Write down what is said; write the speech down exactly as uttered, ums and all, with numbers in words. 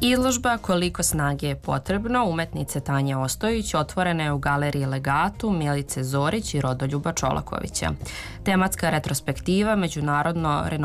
Izložba Koliko snage je potrebno umetnice Tanje Ostojić otvorena je u galeriji Legatu Milice Zorić i Rodoljuba Čolakovića. Tematska retrospektiva međunarodno